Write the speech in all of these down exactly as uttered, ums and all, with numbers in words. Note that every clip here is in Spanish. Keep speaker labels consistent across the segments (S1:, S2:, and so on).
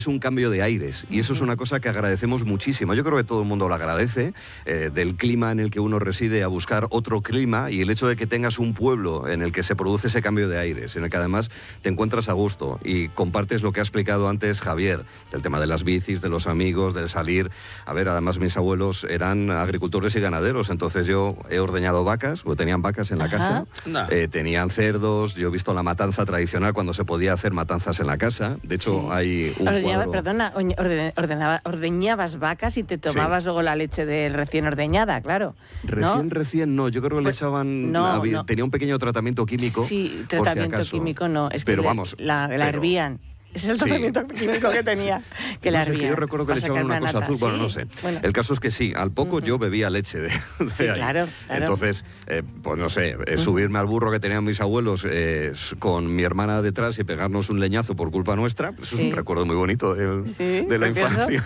S1: Es un cambio de aires y eso es una cosa que agradecemos muchísimo. Yo creo que todo el mundo lo agradece, eh, del clima en el que uno reside a buscar otro clima, y el hecho de que tengas un pueblo en el que se produce ese cambio de aires, en el que además te encuentras a gusto y compartes lo que ha explicado antes Javier, del tema de las bicis, de los amigos, del salir. A ver, además mis abuelos eran agricultores y ganaderos, entonces yo he ordeñado vacas, o tenían vacas en la Ajá. casa, no. eh, tenían cerdos, yo he visto la matanza tradicional cuando se podía hacer matanzas en la casa. De hecho, sí. hay un
S2: Ordeñaba, perdona, orde, ordenaba, ordeñabas vacas y te tomabas sí. luego la leche de recién ordeñada, claro.
S1: Recién,
S2: ¿no?
S1: recién no, yo creo que pues, le echaban,
S2: no,
S1: había,
S2: no.
S1: tenía un pequeño tratamiento químico.
S2: Sí, tratamiento
S1: si
S2: químico no, es
S1: pero
S2: que
S1: vamos,
S2: la, la
S1: pero,
S2: hervían. Ese es el tratamiento sí. químico que tenía, que
S1: no
S2: la
S1: sé,
S2: hervían.
S1: Que yo recuerdo que le echaban una cosa
S2: nata.
S1: azul,
S2: ¿Sí?
S1: bueno, no sé.
S2: Bueno.
S1: El caso es que sí, al poco uh-huh. yo bebía leche de, de
S2: sí,
S1: ahí.
S2: Claro, claro.
S1: Entonces, eh, pues no sé, eh, subirme al burro que tenían mis abuelos eh, con mi hermana detrás y pegarnos un leñazo por culpa nuestra, eso sí. es un recuerdo muy bonito de,
S2: sí,
S1: de la infancia.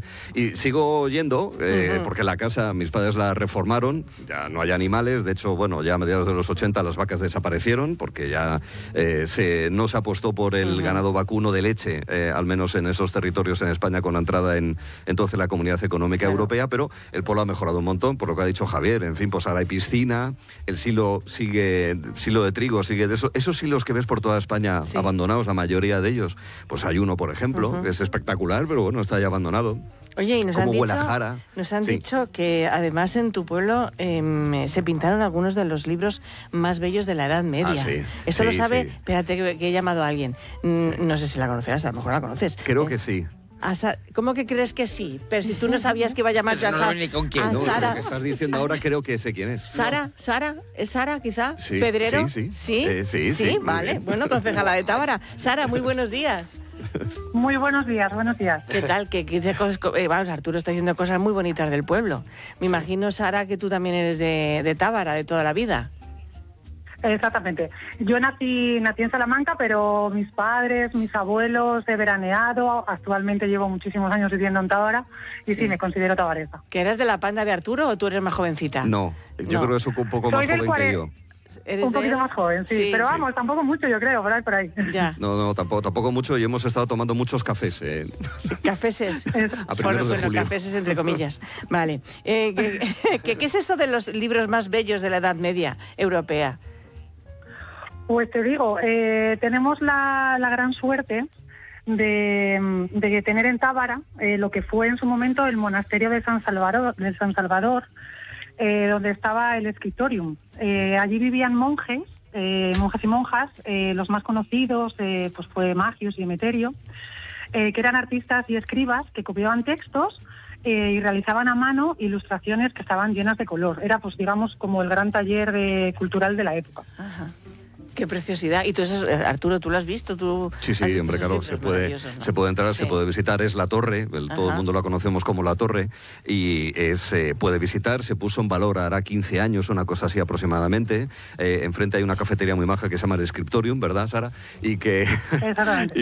S1: Y sigo yendo, eh, uh-huh. porque la casa, mis padres la reformaron, ya no hay animales, de hecho, bueno, ya a mediados de los ochenta las vacas desaparecieron, porque ya eh, se, no se apostó por el uh-huh. ganado vacuno de leche, eh, al menos en esos territorios en España, con la entrada en entonces la Comunidad Económica claro. Europea, pero el pueblo ha mejorado un montón, por lo que ha dicho Javier. En fin, pues ahora hay piscina, el silo sigue, silo de trigo sigue de eso. Esos silos que ves por toda España sí. abandonados, la mayoría de ellos, pues hay uno, por ejemplo, uh-huh. que es espectacular, pero bueno, está ya abandonado.
S2: Oye, y nos han, dicho,
S1: Jara.
S2: nos han
S1: sí.
S2: dicho que además en tu pueblo eh, se pintaron algunos de los libros más bellos de la Edad Media.
S1: Ah, sí.
S2: Eso
S1: sí,
S2: lo sabe,
S1: sí.
S2: espérate que, que he llamado a alguien. Mm, sí. No sé si la conocerás, a lo mejor la conoces.
S1: Creo
S2: es,
S1: que sí.
S2: ¿Cómo que crees que sí? Pero si tú no sabías que iba a llamarse a,
S3: no, ni con quién.
S2: a
S1: no,
S2: Sara.
S1: Lo que estás diciendo ahora creo que sé quién es.
S2: ¿Sara?
S1: No.
S2: ¿Sara? ¿Es Sara quizá?
S1: Sí,
S2: ¿Pedrero?
S1: Sí, sí.
S2: ¿Sí?
S1: Eh, sí,
S2: sí,
S1: sí
S2: vale. Bueno, concejala de Tábara. Sara, muy buenos días.
S4: Muy buenos días, buenos días.
S2: ¿Qué tal? Que, que cosas, eh, vamos, Arturo está diciendo cosas muy bonitas del pueblo. Me sí. imagino, Sara, que tú también eres de, de Tábara, de toda la vida.
S4: Exactamente. Yo nací, nací en Salamanca, pero mis padres, mis abuelos he veraneado. Actualmente llevo muchísimos años viviendo en Tábara y sí, sí me considero tabaresa.
S2: ¿Que eres de la panda de Arturo o tú eres más jovencita?
S1: No, yo no. creo que soy un poco
S4: Soy
S1: más joven
S4: cuarenta...
S1: que yo.
S4: ¿Eres un poquito de... más joven, sí, sí pero sí. vamos, tampoco mucho, yo creo, por ahí, por ahí.
S2: Ya.
S1: No, no, tampoco, tampoco mucho, y hemos estado tomando muchos cafés. Eh.
S2: ¿Cafeses?
S1: A primeros
S2: bueno,
S1: de julio.
S2: Cafeses entre comillas. Vale. Eh, ¿qué, qué, ¿Qué es esto de los libros más bellos de la Edad Media europea?
S4: Pues te digo, eh, tenemos la, la gran suerte de, de tener en Tábara eh, lo que fue en su momento el monasterio de San Salvador, de San Salvador eh, donde estaba el Scriptorium. Eh, allí vivían monjes, eh, monjes y monjas, eh, los más conocidos eh, pues fue Magius y Emeterio, eh, que eran artistas y escribas que copiaban textos eh, y realizaban a mano ilustraciones que estaban llenas de color. Era, pues digamos, como el gran taller de, cultural de la época.
S2: Ajá. Qué preciosidad. Y tú, eso, Arturo, ¿tú lo has visto? ¿Tú
S1: sí, sí, hombre, claro, se puede, ¿no? se puede entrar, sí. se puede visitar. Es la torre, el, todo el mundo la conocemos como la torre, y se eh, puede visitar. Se puso en valor hará quince años, una cosa así aproximadamente. Eh, enfrente hay una cafetería muy maja que se llama el Scriptorium, ¿verdad, Sara? Y que,
S4: Exactamente.
S1: y,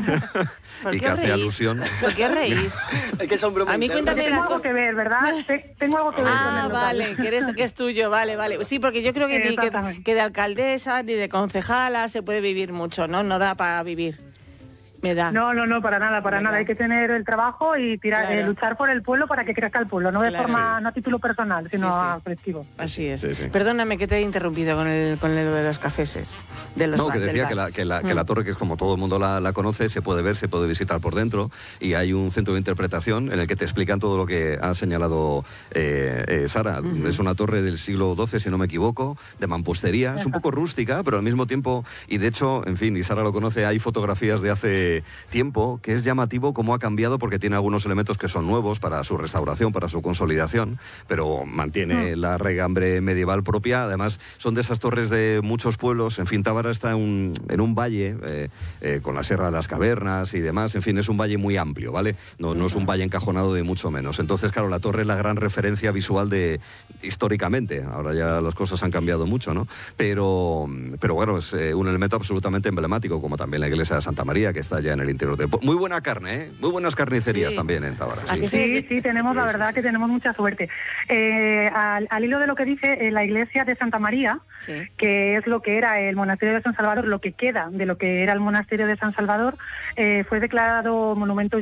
S2: ¿Por
S1: y
S2: qué
S1: que hace
S2: reís?
S1: alusión.
S2: ¿Por qué reís?
S3: Es que son
S2: a mí cuéntame
S4: tengo
S2: la
S4: algo
S2: cosa.
S4: que ver, ¿verdad? Tengo algo que ver
S2: ah,
S4: con el
S2: vale, que, eres, que es tuyo, vale, vale. Sí, porque yo creo que, ni, que, que de alcaldesa ni de concejala se puede vivir mucho, ¿no? No da para vivir. Me da.
S4: No, no, no, para nada, para
S2: Me
S4: nada.
S2: da.
S4: Hay que tener el trabajo y tirar,
S2: claro.
S4: eh, luchar por el pueblo para que crezca el pueblo, no de
S2: claro.
S4: forma, no a título personal, sino
S2: sí, sí.
S4: a colectivo.
S2: Así es.
S1: Sí, sí.
S2: Perdóname que te he interrumpido con el con lo de los cafeses. De los
S1: no,
S2: bar,
S1: que decía
S2: que
S1: la, que, la, mm. que la torre, que es como todo el mundo la, la conoce, se puede ver, se puede visitar por dentro, y hay un centro de interpretación en el que te explican todo lo que ha señalado eh, eh, Sara. Uh-huh. Es una torre del siglo doce, si no me equivoco, de mampostería. Uh-huh. Es un poco rústica, pero al mismo tiempo, y de hecho, en fin, y Sara lo conoce, hay fotografías de hace tiempo, que es llamativo cómo ha cambiado, porque tiene algunos elementos que son nuevos para su restauración, para su consolidación, pero mantiene uh-huh. la regambre medieval propia. Además, son de esas torres de muchos pueblos. En fin, Tábara está en un, en un valle, eh, eh, con la Sierra de las Cavernas y demás. En fin, es un valle muy amplio, ¿vale? No, uh-huh. no es un valle encajonado de mucho menos. Entonces, claro, la torre es la gran referencia visual de históricamente. Ahora ya las cosas han cambiado mucho, ¿no? Pero, pero bueno, es eh, un elemento absolutamente emblemático, como también la iglesia de Santa María, que está ya en el interior de... Muy buena carne, ¿eh? Muy buenas carnicerías sí. también en Tábara.
S4: Sí, sí, sí, tenemos, la verdad que tenemos mucha suerte. Eh, al, al hilo de lo que dice, eh, la iglesia de Santa María, sí. que es lo que era el monasterio de San Salvador, lo que queda de lo que era el monasterio de San Salvador, eh, fue declarado monumento